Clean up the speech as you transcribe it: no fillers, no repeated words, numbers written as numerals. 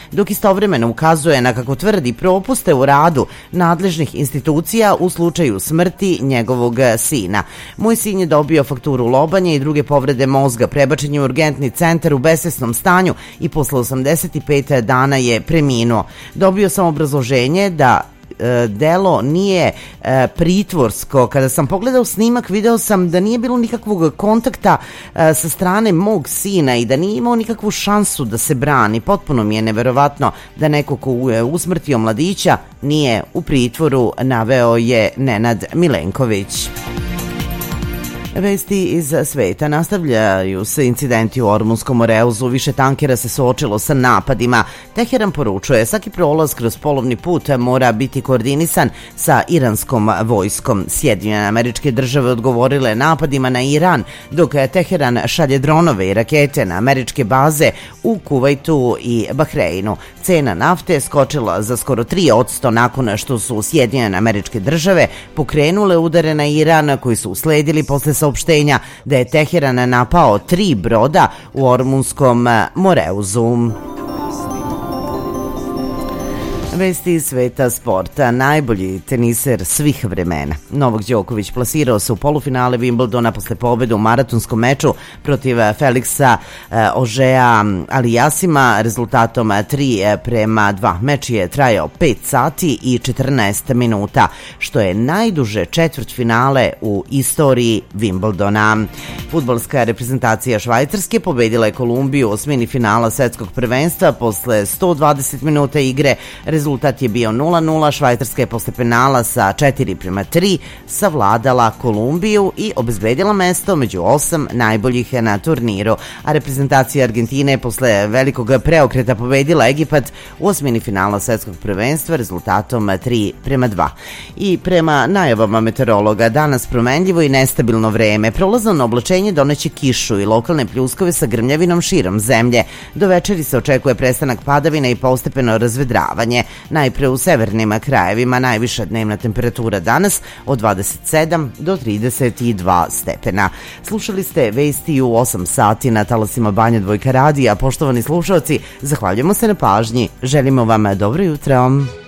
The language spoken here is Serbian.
dok istovremeno ukazuje na, kako tvrdi, propuste u radu nadležnih institucija u slučaju smrti njegovog sina. Moj sin je dobio fakturu lobanje i druge povrede mozga, prebačen je u urgentni centar u besvesnom stanju i posle 85 dana je preminuo. Dobio sam obrazloženje da delo nije pritvorsko. Kada sam pogledao snimak, video sam da nije bilo nikakvog kontakta sa strane mog sina i da nije imao nikakvu šansu da se brani. Potpuno mi je neverovatno da neko ko je usmrtio mladića nije u pritvoru, naveo je Nenad Milenković. Vesti iz sveta. Nastavljaju se incidenti u Ormunskom Moreuzu. Više tankera se suočilo sa napadima. Teheran poručuje, svaki prolaz kroz polovni put mora biti koordinisan sa iranskom vojskom. Sjedinjene Američke Države odgovorile napadima na Iran, dok Teheran šalje dronove i rakete na američke baze u Kuvajtu i Bahreinu. Cena nafte skočila za skoro 3% nakon što su Sjedinjene Američke Države pokrenule udare na Iran, koji su usledili posle saopštenja da je Teheran napao 3 broda u Ormunskom Moreuzu. Vesti iz sveta sporta. Najbolji teniser svih vremena Novak Đoković plasirao se u polufinale Wimbledona posle pobede u maratonskom meču protiv Feliksa Ožea Alijasima rezultatom 3-2. Meč je trajao 5 sati i 14 minuta, što je najduže četvrtfinale u istoriji Wimbledona. Fudbalska reprezentacija Švajcarske pobedila je Kolumbiju u osmini finala svetskog prvenstva posle 120 minuta igre. Rezultat je bio 0-0. Švajcarska je posle penala sa 4-3 savladala Kolumbiju i obezbedila mesto među 8 najboljih na turniru. A reprezentacija Argentine je posle velikog preokreta pobedila Egipat u osmini finala svetskog prvenstva rezultatom 3-2. I prema najavama meteorologa, danas promenljivo i nestabilno vreme. Prolazno oblačenje doneće kišu i lokalne pljuskove sa grmljavinom širom zemlje. Do večeri se očekuje prestanak padavina i postepeno razvedravanje. Najpre u severnim krajevima najviša dnevna temperatura danas od 27 do 32 stepena. Slušali ste vesti u 8 sati na talasima Banja Dvojka radija. Poštovani slušalci, zahvaljujemo se na pažnji. Želimo vam dobro jutro.